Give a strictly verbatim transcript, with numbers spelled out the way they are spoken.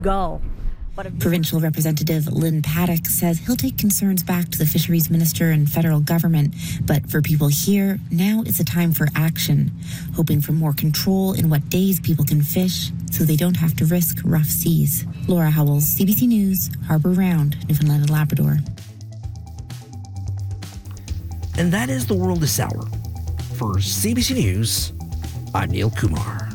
go. Provincial Representative Lynn Paddock says he'll take concerns back to the fisheries minister and federal government, but for people here, now is a time for action, hoping for more control in what days people can fish so they don't have to risk rough seas. Laura Howells, C B C News, Harbour Round, Newfoundland and Labrador. And that is the world this hour. For C B C News, I'm Neil Kumar.